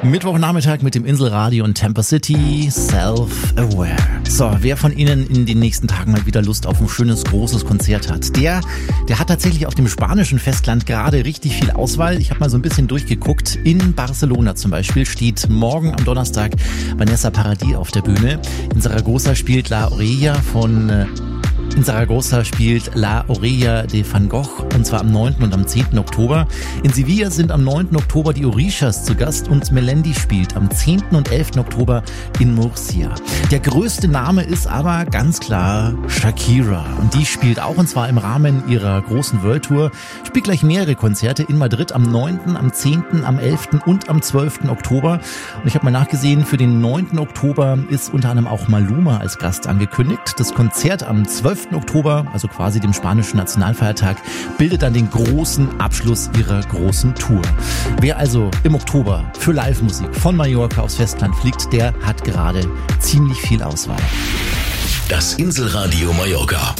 Mittwochnachmittag mit dem Inselradio und Tampa City, Self-Aware. So, wer von Ihnen in den nächsten Tagen mal wieder Lust auf ein schönes, großes Konzert hat, der hat tatsächlich auf dem spanischen Festland gerade richtig viel Auswahl. Ich habe mal so ein bisschen durchgeguckt. In Barcelona zum Beispiel steht morgen am Donnerstag Vanessa Paradis auf der Bühne. In Zaragoza spielt La Orella de Van Gogh, und zwar am 9. und am 10. Oktober. In Sevilla sind am 9. Oktober die Orishas zu Gast und Melendi spielt am 10. und 11. Oktober in Murcia. Der größte Name ist aber ganz klar Shakira, und die spielt auch, und zwar im Rahmen ihrer großen World Tour, spielt gleich mehrere Konzerte in Madrid am 9., am 10., am 11. und am 12. Oktober. Und ich habe mal nachgesehen, für den 9. Oktober ist unter anderem auch Maluma als Gast angekündigt. Das Konzert am 12. Oktober, also quasi dem spanischen Nationalfeiertag, bildet dann den großen Abschluss ihrer großen Tour. Wer also im Oktober für Live-Musik von Mallorca aufs Festland fliegt, der hat gerade ziemlich viel Auswahl. Das Inselradio Mallorca.